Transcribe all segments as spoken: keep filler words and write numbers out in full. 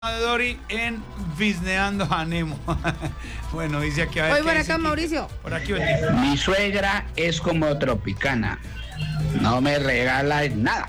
de Dory en Visneando a Nemo. Bueno, dice aquí a ver. Voy por acá, Mauricio. Por aquí, Betty. Mi suegra es como Tropicana. No me regala nada.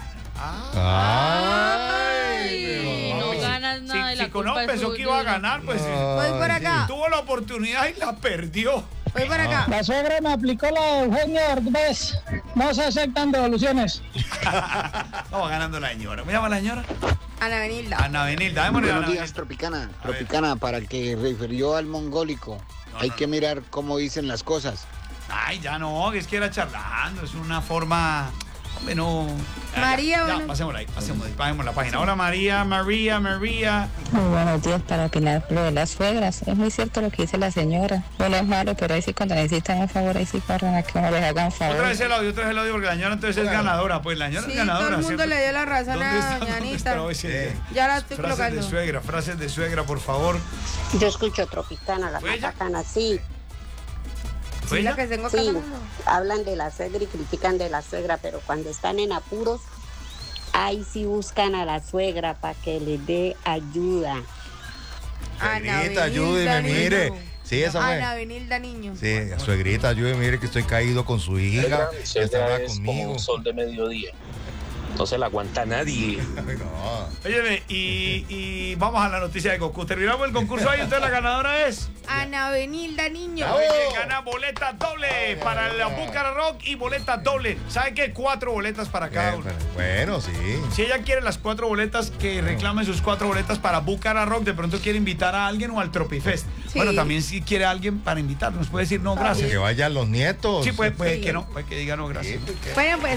Ay, no ganas nada Si, y la si culpa no es pensó suya. que iba a ganar, pues Voy por acá. tuvo la oportunidad y la perdió. Voy por acá. La suegra me aplicó la de Eugenio Derbez. No se aceptan devoluciones. Vamos ganando la señora. ¿Me llama la señora? Ana Benilda. Ana Benilda. Démosle a Buenos Ana días, Benilda. Tropicana. A ver. Tropicana, para el que refirió al mongólico, No, hay no, que no. mirar cómo dicen las cosas. Ay, ya no, es que era charlando. Es una forma. Hombre, no. Ya, María, ya, ya, bueno. pasémosla ahí, pasémosla ahí, pasemos la página. Hola, María, María, María. Muy buenos días. Para opinar lo de las suegras. Es muy cierto lo que dice la señora. No, no es malo, pero ahí sí cuando necesitan un favor, ahí sí corren a que no les hagan favor. Otra vez el audio, otra vez el audio, porque la señora entonces es ganadora. Pues la señora Sí, es ganadora. todo el mundo ¿cierto? le dio la razón ¿Dónde a está, doña dónde Anita. está hoy? Sí. Ya la estoy Frases colocando. de suegra, frases de suegra, por favor. Yo escucho Tropicana, la ¿Fue ella? Tropicana, sí, ¿Fue Sí, ella? la que tengo acá. sí. Hablan de la suegra y critican de la suegra, pero cuando están en apuros, ahí sí buscan a la suegra para que les dé ayuda. Ana Suegrita, ayúdeme, Benilda, mire. niño. Sí, esa fue. Ana Benilda, niño. Sí, suegrita, ayúdeme, mire que estoy caído con su hija. Mi Ya suegra estaba es como conmigo. un sol de mediodía. No se la aguanta nadie. Ay, no. Óyeme, y, y vamos a la noticia de Goku. Terminamos el concurso ahí, entonces la ganadora es. Ana Benilda, niño. Bravo. Oye, gana boleta doble para la Búcara Rock y boleta doble. ¿Sabe qué? Cuatro boletas para cada uno. Bueno, sí. Si ella quiere las cuatro boletas, que reclame sus cuatro boletas para Búcara Rock. De pronto quiere invitar a alguien o al Tropifest. Sí. Bueno, también si quiere a alguien para invitarnos, puede decir no, gracias. Que vayan los nietos. Sí, puede, puede que no, puede que diga no, Sí, gracias. porque- Bueno, pues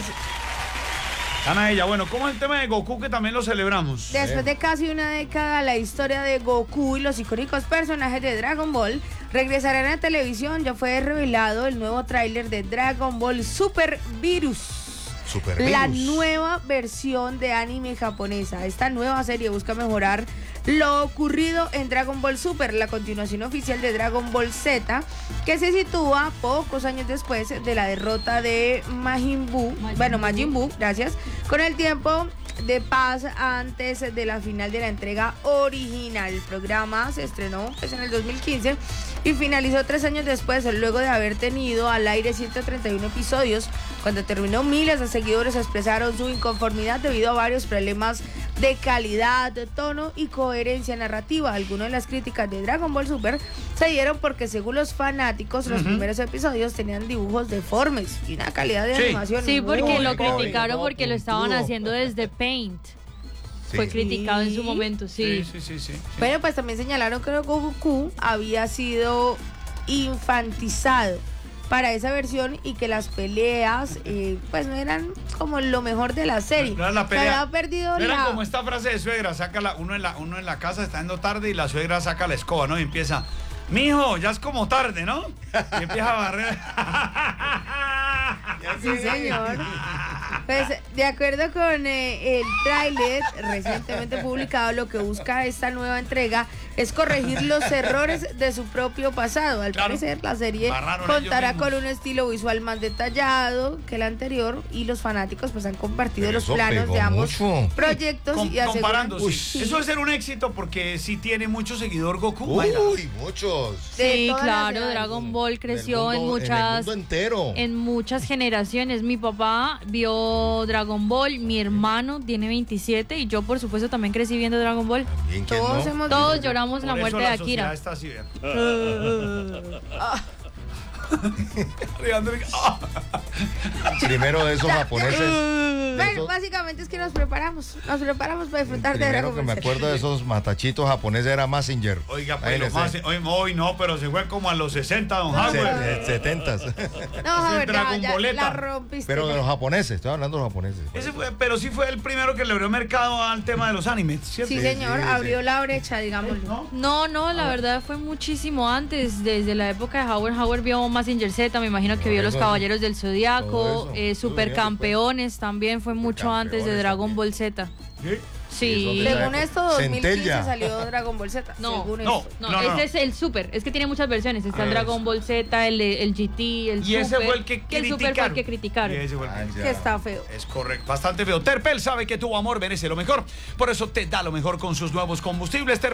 Gana ella. Bueno, ¿cómo es el tema de Goku que también lo celebramos? después de casi una década, la historia de Goku y los icónicos personajes de Dragon Ball regresarán a televisión. Ya fue revelado el nuevo tráiler de Dragon Ball Super Virus. Super La virus. nueva versión de anime japonesa. Esta nueva serie busca mejorar lo ocurrido en Dragon Ball Super, la continuación oficial de Dragon Ball Z, que se sitúa pocos años después de la derrota de Majin Buu, bueno, Majin Buu, gracias, con el tiempo de paz antes de la final de la entrega original. El programa se estrenó pues, en el dos mil quince y finalizó tres años después, luego de haber tenido al aire ciento treinta y uno episodios. Cuando terminó, miles de seguidores expresaron su inconformidad debido a varios problemas de calidad, de tono y coherencia narrativa. Algunas de las críticas de Dragon Ball Super se dieron porque, según los fanáticos, los primeros episodios tenían dibujos deformes y una calidad de Sí. animación Sí, porque muy lo pobre. criticaron porque lo estaban puntudo. haciendo desde Paint. Sí. Fue criticado en su Sí. momento, sí. sí, sí, sí, sí. Pero pues también señalaron que Goku había sido infantizado para esa versión y que las peleas eh, pues no eran como lo mejor de la serie. No era la Se pelea. había perdido Era la... como esta frase de suegra, saca la, uno, en la, uno en la casa está yendo tarde y la suegra saca la escoba, ¿no? Y empieza, mijo, ya es como tarde, ¿no? Y empieza a barrer. Sí, señor. Pues, de acuerdo con eh, el tráiler recientemente publicado, lo que busca esta nueva entrega es corregir los errores de su propio pasado. Al Claro. parecer, la serie Barraron contará ellos mismos. con un estilo visual más detallado que el anterior y los fanáticos pues han compartido Pero los eso planos pegó de ambos mucho. proyectos Com- y aseguran... comparando, sí. Uy, Eso debe ser un éxito porque sí tiene mucho seguidor Goku. baila. Uy, muchos. de Sí, todas las claro, edades. Dragon Ball creció Del en mundo- muchas En el mundo entero. en muchas generaciones. Mi papá vio Dragon Ball, mi hermano tiene veintisiete y yo por supuesto también crecí viendo Dragon Ball. También, ¿quién Todos no? hemos Todos visto- lloramos Por la eso muerte de la Akira. sociedad está así, vean. Alejandro, ah. Primero de esos japoneses. de Bueno, esos- básicamente es que nos preparamos, nos preparamos para disfrutar de Primero Dragon que Ball me Z. acuerdo de esos matachitos japoneses era Mazinger. Oiga, pues lo Imagínese. más, hoy, hoy no, pero se fue como a los sesenta, don No, Howard. Se- setentas. No, Javier, ya, Dragon ya Boleta. la rompiste. Pero de ya. los japoneses, estoy hablando de los japoneses. Ese fue, pero sí fue el primero que le abrió mercado al tema de los animes, ¿cierto? Sí, Sí, señor, sí, abrió sí. la brecha, digámoslo. ¿No? No, no, la verdad fue muchísimo antes, desde la época de Howard. Howard vio Mazinger Z, me imagino que Todo vio Los eso, Caballeros del Zodiaco, todo eso. eh, Eso venía Supercampeones también fue mucho antes de Supercampeones Dragon también. Ball Z. ¿Sí? Sí. Según esto, dos mil quince Centella. salió Dragon Ball Z. No, según no. esto. No, No, no, ese no. es el Super. Es que tiene muchas versiones. Está el Eso. Dragon Ball Z, el, el G T, el Y Super. ese fue el que el Super fue el criticaron. que criticaron. Y ese fue el que- Ah, ya. Que está feo. Es correcto, bastante feo. Terpel sabe que tu amor merece lo mejor, por eso te da lo mejor con sus nuevos combustibles.